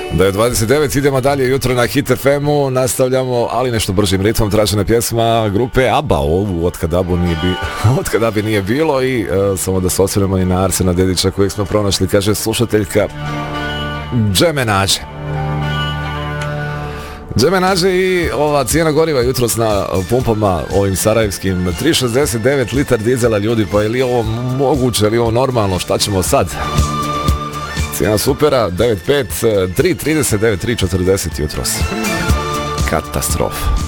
9:29, idemo dalje jutro na Hit FM-u, nastavljamo, ali nešto bržim ritmom, tražena pjesma grupe ABBA, od kad ABBA nije bilo i samo da se osvrnemo i na Arsena Dedića kojeg smo pronašli, kaže slušateljka Džemenaže. Džemenaže i ova cijena goriva jutros na pumpama ovim sarajevskim 3,69 litar dizela, ljudi, pa je li ovo moguće, je li ovo normalno, šta ćemo sad? Cijena supera 9,5, 3,39, 3,40 jutros. Katastrofa.